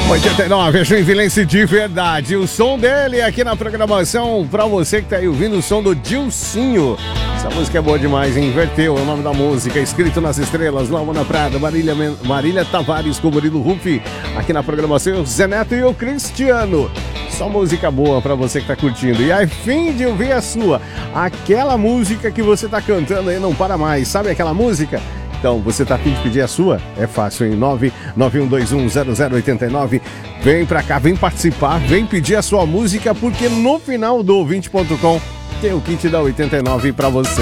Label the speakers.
Speaker 1: 89, Joinvilense de verdade. O som dele aqui na programação, pra você que tá aí ouvindo, o som do Dilcinho. Essa música é boa demais, hein? Inverteu é o nome da música, escrito nas estrelas, Laura Prada, Marília Tavares com Murilo Rufi. Aqui na programação, o Zé Neto e o Cristiano. Só música boa pra você que tá curtindo. E a fim de ouvir a sua, aquela música que você tá cantando aí, não para mais. Sabe aquela música? Então, você tá a fim de pedir a sua? É fácil, em 991210089. Vem pra cá, vem participar, vem pedir a sua música, porque no final do ouvinte.com tem o kit da 89 pra você.